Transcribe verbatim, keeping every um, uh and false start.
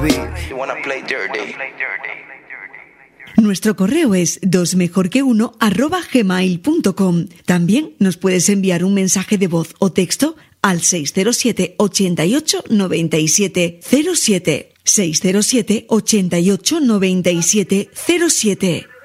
Nuestro correo es dos mejor que uno arroba gmail punto com. También nos puedes enviar un mensaje de voz o texto al seis cero siete, ochenta y ocho, noventa y siete cero siete. seis cero siete, ochenta y ocho, noventa y siete cero siete.